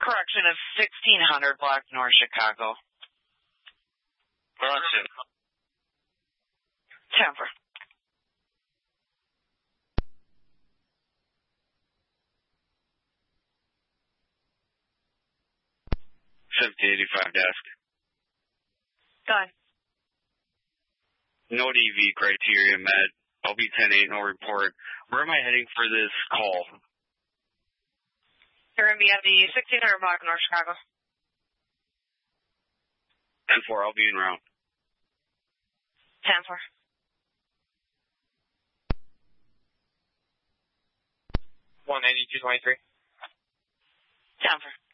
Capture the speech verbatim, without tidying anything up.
Correction is sixteen hundred block North Chicago. Correction. Temper. seventeen eighty-five desk. Done. No D V criteria met. I'll be ten eight, no report. Where am I heading for this call? You're going to be at the sixteen hundred block North Chicago. ten four, I'll be en route. ten four. one ninety-two twenty-three. ten four.